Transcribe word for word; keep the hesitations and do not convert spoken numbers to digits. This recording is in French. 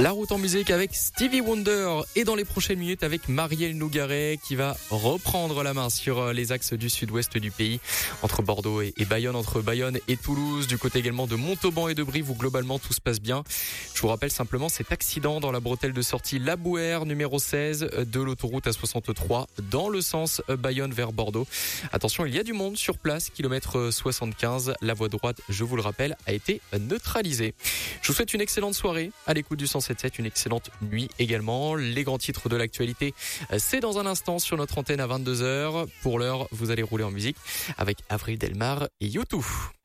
La route en musique avec Stevie Wonder et dans les prochaines minutes avec Marielle Nougaret qui va reprendre la main sur les axes du sud-ouest du pays, entre Bordeaux et Bayonne, entre Bayonne et Toulouse, du côté également de Montauban et de Brive où globalement tout se passe bien. Je vous rappelle simplement cet accident dans la bretelle de sortie La Bouère numéro seize de l'autoroute A soixante-trois dans le sens Bayonne vers Bordeaux. Attention, il y a du monde sur place, kilomètre soixante-quinze. La voie droite, je vous le rappelle, a été neutralisée. Je vous souhaite une excellente soirée à l'écoute du cent sept sept, une excellente nuit également. Les grands titres de l'actualité, c'est dans un instant sur notre antenne à vingt-deux heures. Pour l'heure, vous allez rouler en musique avec Avril Delmar et YouTube.